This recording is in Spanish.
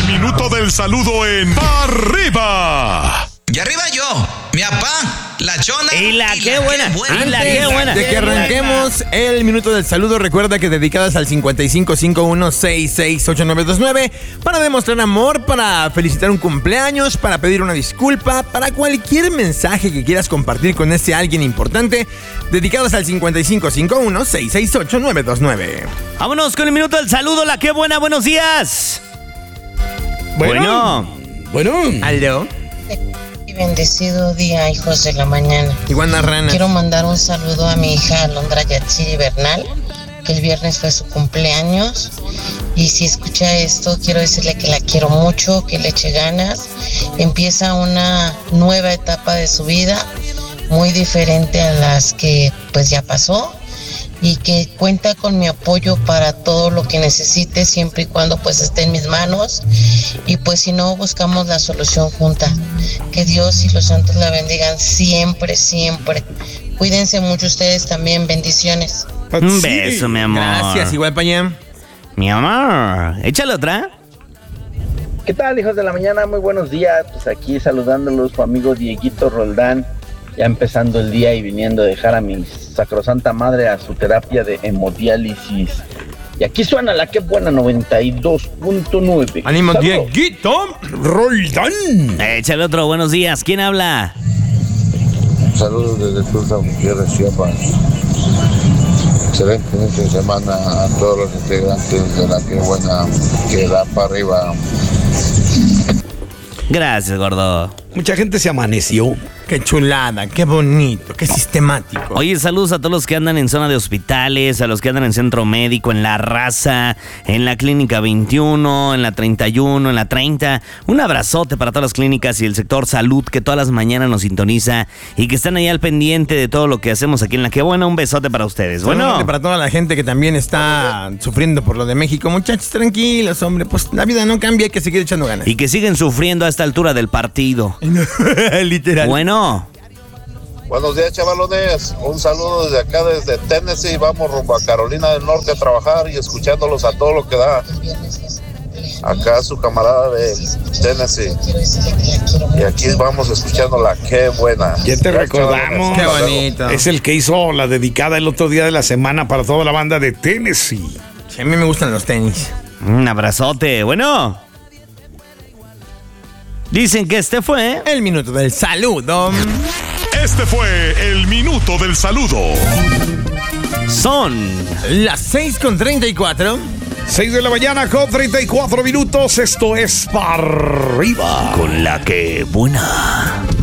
minuto del saludo en Pa' Arriba. Y arriba yo, mi papá, la chona. Y la qué buena. De que arranquemos el minuto del saludo, recuerda que dedicadas al 5551668929 para demostrar amor, para felicitar un cumpleaños, para pedir una disculpa, para cualquier mensaje que quieras compartir con ese alguien importante, dedicados al 5551668929. Vámonos con el minuto del saludo, la qué buena, buenos días. Bueno. ¿Aló? Bendecido día, hijos de la mañana. Iguana rana. Quiero mandar un saludo a mi hija Alondra Yatsiri Bernal, que el viernes fue su cumpleaños. Y si escucha esto, quiero decirle que la quiero mucho, que le eche ganas. Empieza una nueva etapa de su vida, muy diferente a las que pues ya pasó. Y que cuenta con mi apoyo para todo lo que necesite, siempre y cuando pues esté en mis manos. Y pues si no, buscamos la solución junta. Que Dios y los santos la bendigan siempre, siempre. Cuídense mucho ustedes también, bendiciones. Un beso, mi amor. Gracias, igual Pañam. Mi amor, échale otra. ¿Qué tal, hijos de la mañana? Muy buenos días. Pues aquí saludándolos, su amigo Dieguito Roldán. Ya empezando el día y viniendo a dejar a mi sacrosanta madre a su terapia de hemodiálisis. Y aquí suena la que buena 92.9. ¡Ánimo, Saludos. Dieguito Roldán! Échale otro, buenos días. ¿Quién habla? Saludos desde Tuxtla Gutiérrez, Chiapas. Excelente fin de semana a todos los integrantes de la que buena que da para arriba. Gracias, gordo. Mucha gente se amaneció. Qué chulada, qué bonito, qué sistemático. Oye, saludos a todos los que andan en zona de hospitales, a los que andan en centro médico, en La Raza, en la clínica 21, en la 31, en la 30. Un abrazote para todas las clínicas y el sector salud que todas las mañanas nos sintoniza y que están ahí al pendiente de todo lo que hacemos aquí en La Que Buena. Un besote para ustedes. Bueno, para toda la gente que también está sufriendo por lo de México. Muchachos, tranquilos, hombre, pues la vida no cambia, hay que seguir echando ganas. Y que siguen sufriendo a esta altura del partido. Literal. Bueno. Buenos días, chavalones. Un saludo desde acá, desde Tennessee. Vamos rumbo a Carolina del Norte a trabajar y escuchándolos a todo lo que da. Acá su camarada de Tennessee. Y aquí vamos escuchando la que buena. Ya te recordamos. Qué bonito. Es el que hizo la dedicada el otro día de la semana para toda la banda de Tennessee. Sí, a mí me gustan los tenis. Un abrazote. Bueno. Dicen que este fue el minuto del saludo. Este fue el minuto del saludo. Son las 6:34. 6 de la mañana con 34 minutos. Esto es Pa' Arriba. Con la que buena.